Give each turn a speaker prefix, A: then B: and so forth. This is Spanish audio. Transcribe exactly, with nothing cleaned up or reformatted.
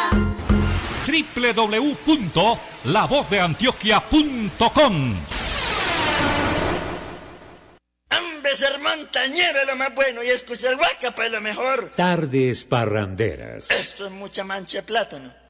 A: doble u doble u doble u punto la voz de antioquia punto com.
B: Hombre, ser montañero es lo más bueno y escuchar Guacapa es lo mejor.
C: Tardes parranderas.
B: Esto es mucha mancha de plátano.